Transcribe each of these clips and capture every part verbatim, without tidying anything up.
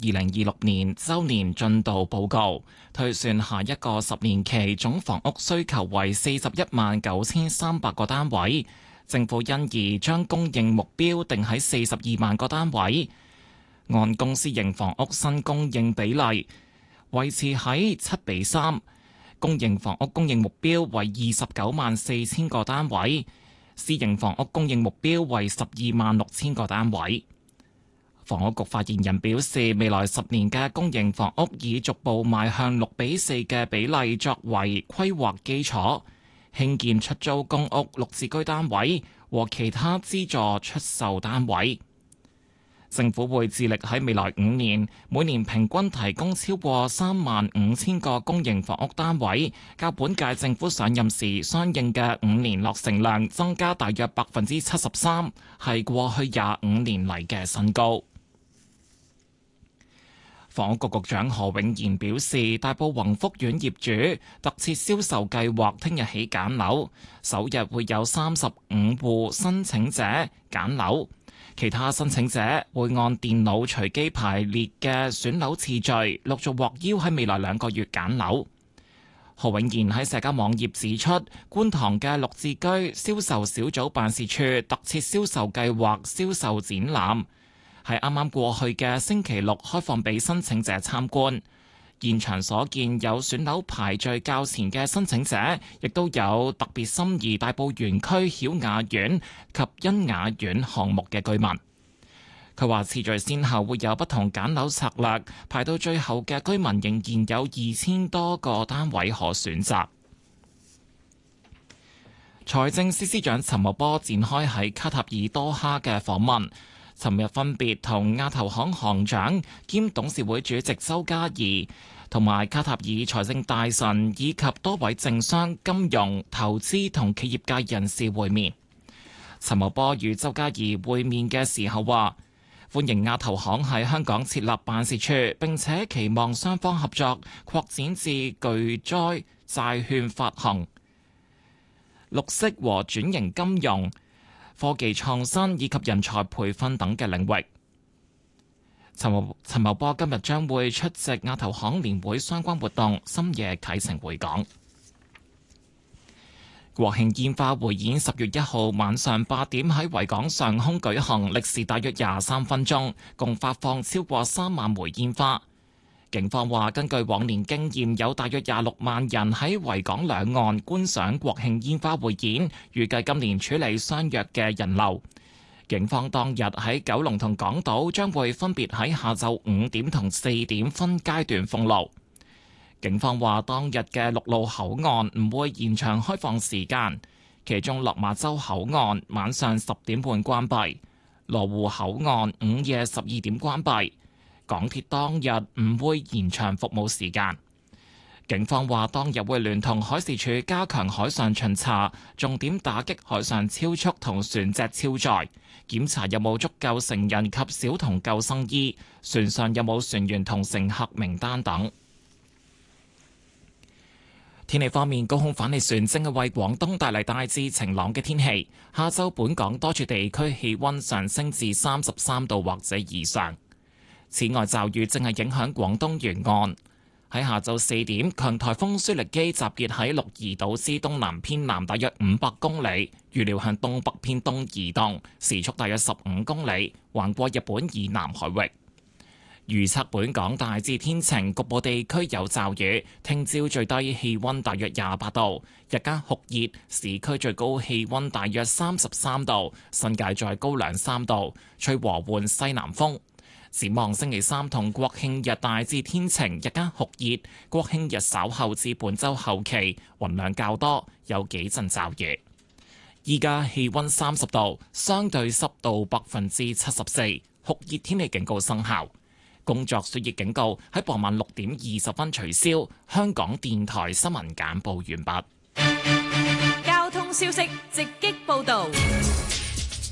零二六年周年進度報告，推算下一個十年期總房屋需求為四十一萬九千三百個單位，政府因而將供應目標定喺四十二萬個單位，按公私營房屋新供應比例維持喺七比三，公營房屋供應目標為二十九萬四千個單位，私營房屋供應目標為十二萬六千個單位。房屋局發言人表示，未來十年嘅公營房屋以逐步邁向六比四嘅比例作為規劃基礎，興建出租公屋、綠置居單位和其他資助出售單位。政府會致力喺未來五年，每年平均提供超過三萬五千個公營房屋單位，較本屆政府上任時相應嘅五年落成量增加大約百分之七十三，係過去廿五年嚟嘅新高。房屋局局長何永賢表示，大埔宏福苑業主特設銷售計劃聽日起揀樓，首日會有三十五戶申請者揀樓，其他申請者會按電腦隨機排列嘅選樓次序，陸續獲邀喺未來兩個月揀樓。何永賢喺社交網頁指出，觀塘嘅綠置居銷售小組辦事處特設銷售計劃銷售展覽，喺啱啱過去嘅星期六開放俾申請者參觀，現場所見有選樓排序較前嘅申請者，亦都有特別心儀大埔園區曉雅苑及欣雅苑項目嘅居民。佢話次序先後會有不同揀樓策略，排到最後嘅居民仍然有二千多個單位可選擇。財政司司長陳茂波展開喺卡塔爾多哈嘅訪問。尋日分別同亞投行行長兼董事會主席周家怡同埋卡塔爾財政大臣以及多位政商、金融、投資同企業界人士會面。陳茂波與周家怡會面嘅時候話，歡迎亞投行喺香港設立辦事處，並且期望雙方合作擴展至巨災債券發行、綠色和轉型金融、科技創新以及人才培訓等嘅領域。陳茂陳茂波今日將會出席亞投行年會相關活動，深夜啟程回港。國慶煙花匯演十月一號晚上八點喺維港上空舉行，歷時大約廿三分鐘，共發放超過三萬枚煙花。警方話，根據往年經驗，有大約廿六萬人喺維港兩岸觀賞國慶煙花匯演，預計今年處理相若嘅人流。警方當日喺九龍同港島將會分別喺下晝五點同四點分階段封路。警方話，當日嘅陸路口岸唔會延長開放時間，其中落馬洲口岸晚上十點半關閉，羅湖口岸午夜十二點關閉。港鐵當日唔會延長服務時間。警方話，當日會聯同海事處加強海上巡查，重點打擊海上超速同船隻超載，檢查有冇足夠成人及小童救生衣，船上有冇船員同乘客名單等。天氣方面，高空反氣旋正係為廣東帶嚟大致晴朗嘅天氣。下晝本港多處地區氣溫上升至三十三度或者以上。此外，驟雨正係影響廣東沿岸。喺下晝四點，強颱風舒力基集結喺鹿兒島之東南偏南大約五百公里，預料向東北偏東移動，時速大約十五公里，橫過日本以南海域。預測本港大致天晴，局部地區有驟雨。聽朝最低氣溫大約廿八度，日間酷熱，市區最高氣溫大約三十三度，新界再高兩三度，吹和緩西南風。展望星期三同國慶日大致天晴，日間酷熱。國慶日稍後至本週後期雲量較多，有幾陣驟雨。依家氣溫三十度，相對濕度百分之七十四，酷熱天氣警告生效。工作暑熱警告喺傍晚六點二十分取消。香港電台新聞簡報完畢。 交通消息直擊報導。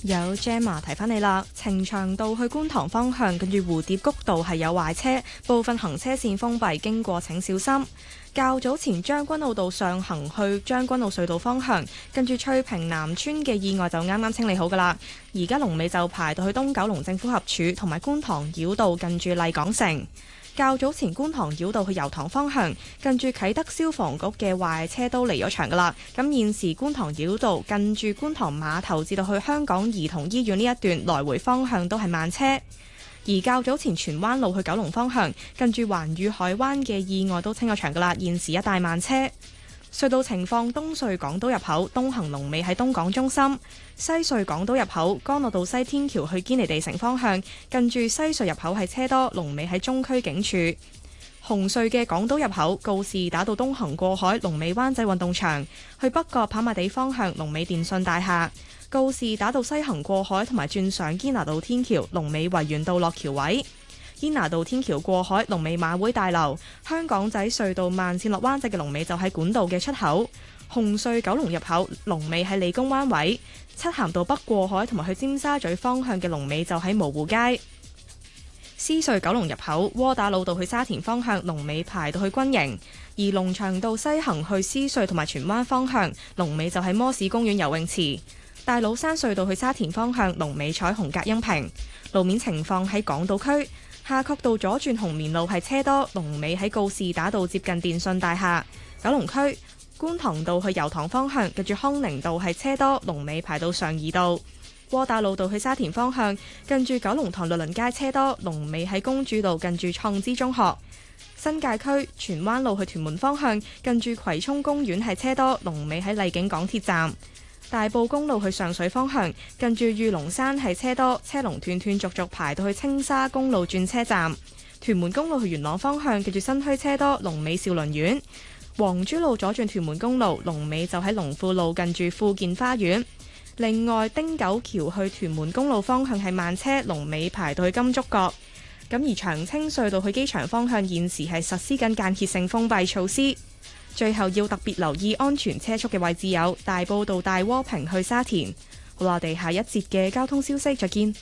有 Gemma 提翻你啦，呈祥道去觀塘方向，跟住蝴蝶谷道係有壞車，部分行車線封閉，經過請小心。較早前將軍澳道上行去將軍澳隧道方向，跟住翠屏南村嘅意外就啱啱清理好噶啦，而家龍尾就排到去東九龍政府合署同埋觀塘繞道近住麗港城。較早前觀塘繞道去油塘方向，近住啟德消防局嘅壞車都離咗場噶啦。咁現時觀塘繞道近住觀塘碼頭至到去香港兒童醫院呢一段來回方向都係慢車。而較早前荃灣路去九龍方向，近住環宇海灣嘅意外都清咗場噶啦，現時一帶慢車。隧道情況：東隧港島入口東行龍尾喺東港中心；西隧港島入口干諾道西天橋去堅尼地城方向，近住西隧入口係車多，龍尾喺中區警署。紅隧嘅港島入口告士打道東行過海，龍尾灣仔運動場；去北角跑馬地方向，龍尾電訊大廈。告士打道西行過海同埋轉上堅拿道天橋，龍尾維園道落橋位。堅拿道天橋過海，龍尾馬會大樓；香港仔隧道慢線落灣仔嘅龍尾就喺管道嘅出口；紅隧九龍入口龍尾喺理工灣位；漆咸道北過海同埋去尖沙咀方向嘅龍尾就喺蕪湖街；獅隧九龍入口窩打老道去沙田方向龍尾排到去軍營；而龍翔道西行去獅隧同埋荃灣方向龍尾就喺摩士公園游泳池；大老山隧道去沙田方向龍尾彩虹隔音屏。路面情況喺港島區。夏慤道左轉紅棉路係車多，龍尾喺告士打道接近電訊大廈。九龍區觀塘道去油塘方向，近住康寧道係車多，龍尾排到上怡道。窩打老道去沙田方向，近住九龍塘律倫街車多，龍尾喺公主道近住創知中學。新界區荃灣路去屯門方向，近住葵涌公園係車多，龍尾喺麗景港鐵站。大埔公路去上水方向，近住御龍山係車多，車龍斷斷續續排到去青沙公路轉車站。屯門公路去元朗方向，近住新墟車多，龍尾兆麟苑。黃珠路左轉屯門公路，龍尾就喺龍富路近住富健花園。另外，汀九橋去屯門公路方向係慢車，龍尾排到去金竹角。咁而長青隧道去機場方向現時係實施緊間歇性封閉措施。最後要特別留意安全車速嘅位置有大埔道大窩坪去沙田。好啦，我哋下一節嘅交通消息再見。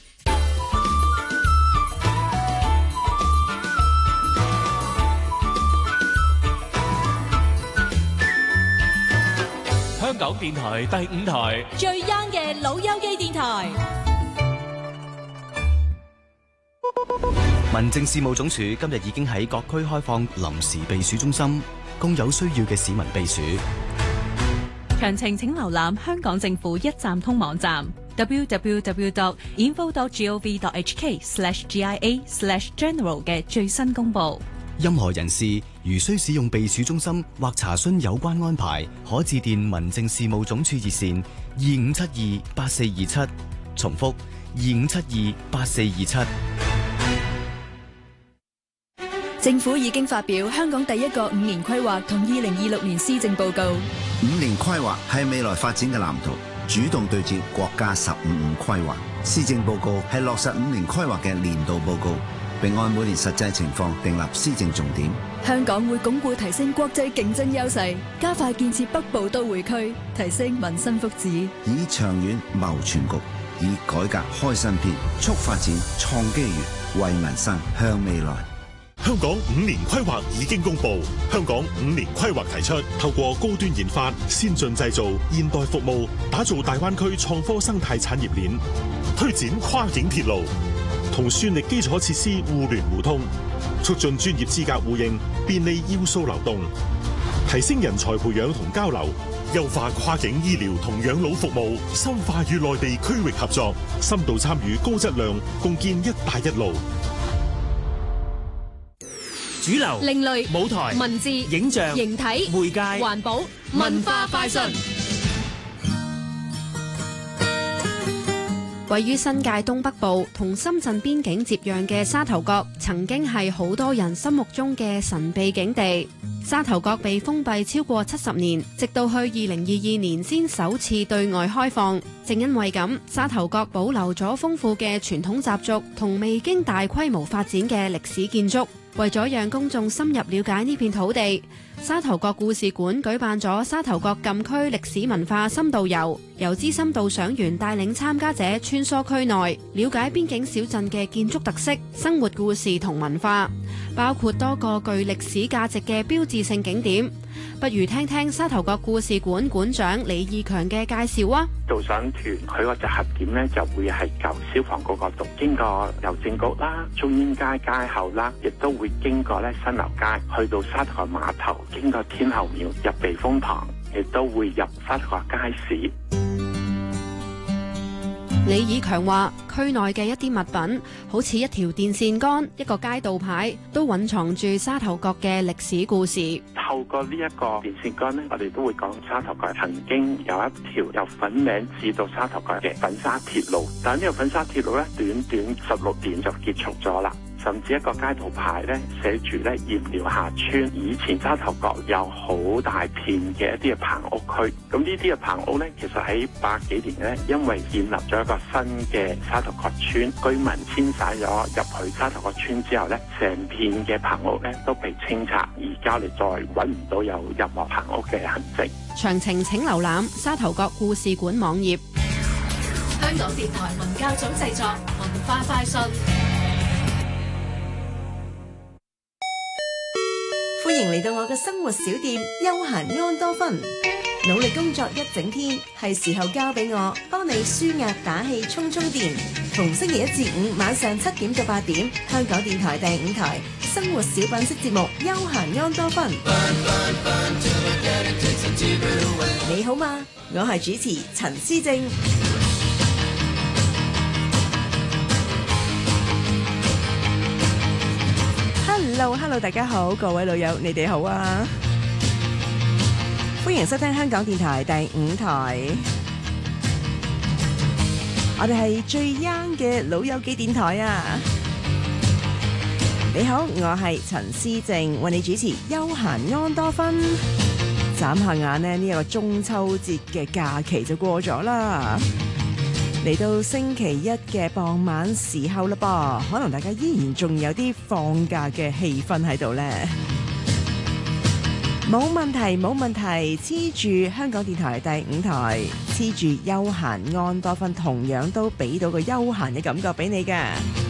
香港電台第五台最 young 嘅老友記電台。 民政事務總署今日已經喺各區開放臨時避暑中心，供有需要嘅市民避暑。 詳情請瀏覽香港政府一站通網站 double-u double-u double-u dot info dot gov dot h k slash g i a slash general 嘅最新公佈。 任何人士如需使用避暑中心或查詢有關安排，可致電民政事務總署熱線二五七二八四二七，重複二五七二八四二七。 政府已經發表香港第一個五年規劃同二零二六年施政報告。 五年規劃係未來發展嘅藍圖，主動對接國家十五五規劃。施政報告係落實五年規劃嘅年度報告，並按每年實際情況訂立施政重點。 香港會鞏固提升國際競爭優勢，加快建設北部都會區，提升民生福祉， 以長遠謀全局，以改革開新篇，促發展創機遇，為民生向未來。 香港五年規劃已經公布，香港五年規劃提出，透過高端研發、先進製造、現代服務，打造大灣區創科生態產業鏈，推展跨境鐵路，同算力基礎設施互聯互通，促進專業資格互認，便利要素流動，提升人才培養同交流，優化跨境醫療同養老服務，深化與內地區域合作，深度參與高質量，共建一帶一路。 主流、 另類、 舞台、 文字、 影像、 形體、 媒介、 環保、文化快訊。 位於新界東北部同深圳邊境接壤嘅沙頭角，曾經係好多人心目中嘅神秘景地。沙頭角被封閉超過七十年，直到去二零二二年先首次對外開放。正因為咁，沙頭角保留咗豐富嘅傳統習俗同未經大規模發展嘅歷史建築。 為咗讓公眾深入了解呢片土地，沙頭角故事館舉辦咗沙頭角禁區歷史文化深度遊，由資深導賞員帶領參加者穿梭區內，了解邊境小鎮嘅建築特色、生活故事同文化，包括多個具歷史價值嘅標誌性景點。不如聽聽沙頭角故事館館長李義強嘅介紹啊！ 導賞團佢個集合點呢，就會係舊消防局嗰度，經過郵政局啦、中英街街後啦，亦都會經過咧新樓街，去到沙頭角碼頭，經過天后廟入避風塘，亦都會入沙頭角街市。 李以強話：區內嘅一啲物品，好似一條電線桿、一個街道牌，都蘊藏住沙頭角嘅歷史故事。 透過呢一個電線桿呢，我哋都會講沙頭角曾經有一條由粉嶺至到沙頭角嘅粉沙鐵路，但係呢個粉沙鐵路咧，短短十六年就結束咗啦。甚至一個街道牌咧，寫住咧鹽寮下村。以前沙頭角有好大片嘅一啲嘅棚屋區，咁呢啲嘅棚屋咧，其實喺百幾年咧，因為建立咗一個新嘅沙頭角村，居民遷徙咗入去沙頭角村之後咧，成片嘅棚屋咧都被清拆，而家你再揾唔到有任何棚屋嘅痕跡。 詳情請瀏覽沙頭角故事館網頁。 香港電台文教組製作，文化快訊。 歡迎嚟到我嘅生活小店休閒安多芬。努力工作一整天，係時候交俾我幫你舒壓打氣充充電。逢星期一至五晚上七點到八點，香港電台第五台生活小品式節目休閒安多芬。你好嗎？我係主持陳思正。Hello，Hello， 大家好，各位老友，你哋好啊！歡迎收聽香港電台第五台，我哋係最 young 嘅老友記電台啊！你好，我係陳思正，為你主持休閒安多芬。眨下眼呢，呢一個中秋節嘅假期就過咗啦。嚟到星期一嘅傍晚時候啦噃，可能大家依然仲有啲放假嘅氣氛喺度呢。冇問題，冇問題，黐住香港電台第五台，黐住休閒安多芬，同樣都俾到個休閒嘅感覺俾你㗎。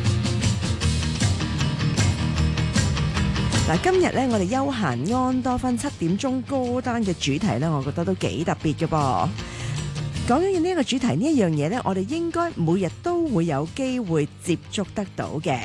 嗱，今日呢，我哋休閒安多芬七點鐘歌單嘅主題呢，我覺得都幾特別嘅噃。講緊呢一個主題，呢一樣嘢呢，我哋應該每日都會有機會接觸得到嘅。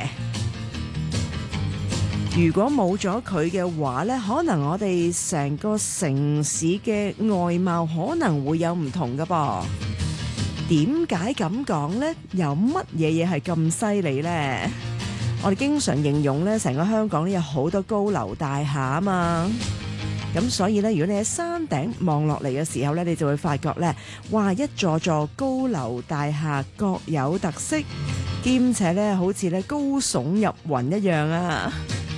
如果冇咗佢嘅話呢，可能我哋成個城市嘅外貌可能會有唔同㗎噃。點解咁講呢？有乜嘢嘢係咁犀利呢？我哋經常形容呢，成個香港呢有好多高樓大廈啊嘛。咁所以咧，如果你喺山頂望落嚟嘅時候咧，你就會發覺咧，哇！一座座高樓大廈各有特色，兼且咧好似咧高聳入雲一樣啊！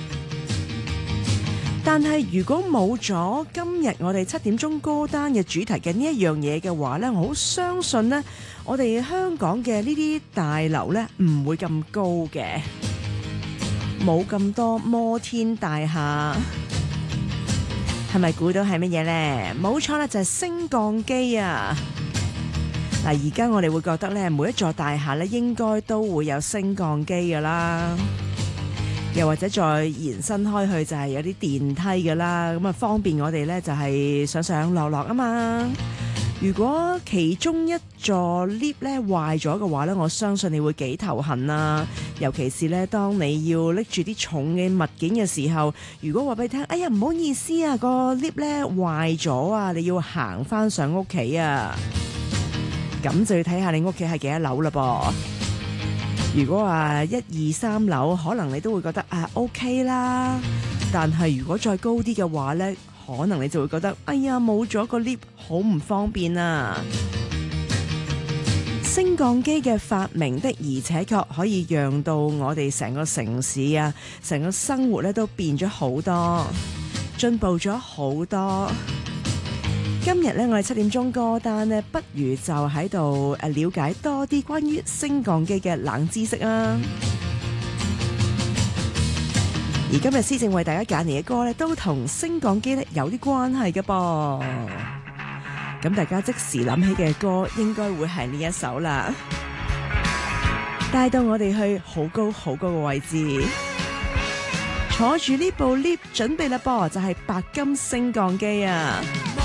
但係如果冇咗今日我哋七點鐘歌單嘅主題嘅呢一樣嘢嘅話咧，我好相信咧，我哋香港嘅呢啲大樓咧唔會咁高嘅，冇咁多摩天大廈。係咪估到係乜嘢呢？冇錯啦，就係升降機啊！嗱，而家我哋會覺得咧，每一座大廈咧應該都會有升降機噶啦，又或者再延伸開去就係有啲電梯噶啦，咁啊方便我哋咧就係上上落落啊嘛。如果其中一座 lift 咧壞咗嘅話咧，我相信你會幾頭痕啊！尤其是咧，當你要拎住啲重嘅物件嘅時候，如果話俾你聽，哎呀唔好意思啊，個 lift 咧壞咗啊，你要行翻上屋企啊，咁就要睇下你屋企係幾多樓啦噃。如果話一二三樓，可能你都會覺得啊 OK 啦，但係如果再高啲嘅話咧，可能你就會覺得，哎呀冇咗個 lift 好唔方便啊！升降機嘅發明的而且確可以讓到我哋成個城市啊，成個生活咧都變咗好多，進步咗好多。今日咧，我哋七點鐘歌單呢，不如就喺度誒了解多啲關於升降機嘅冷知識啊！ 而今日施政為大家揀嚟嘅歌咧，都同升降機咧有啲關係嘅噃。咁大家即時諗起嘅歌，應該會係呢一首啦，帶到我哋去好高好高嘅位置，坐住呢部 lift 準備啦噃，就係白金升降機啊！